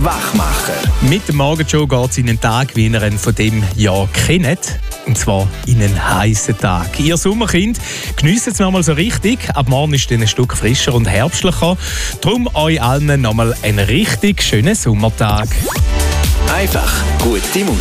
Wachmacher. Mit dem Morgenshow geht es in einen Tag, wie ihr ihn von dem Jahr kennt. Und zwar in einen heißen Tag. Ihr Sommerkind, geniesst es nochmal so richtig. Ab morgen ist es ein Stück frischer und herbstlicher. Darum euch allen nochmal einen richtig schönen Sommertag. Einfach gute Musik.